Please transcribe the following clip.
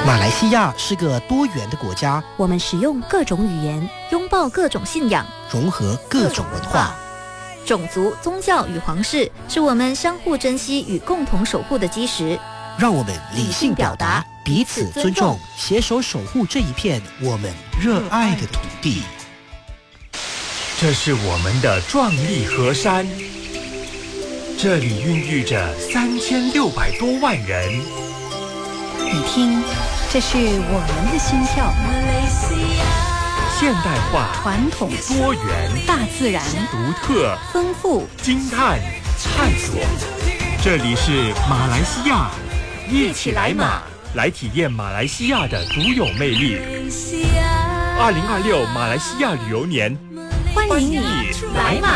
马来西亚是个多元的国家， 我们使用各种语言，拥抱各种信仰， 融合各种文化。 种族、宗教与皇室是我们相互珍惜与共同守护的基石。 让我们理性表达，彼此尊重，携手守护这一片我们热爱的土地。 这是我们的壮丽河山，这里孕育着3600多万人。 你听，这是我们的心跳。 现代化、 传统、 多元、 大自然、 独特、 丰富、 惊叹、探索。这里是马来西亚，一起来马，来体验马来西亚的独有魅力。2026马来西亚旅游年， 欢迎你来马。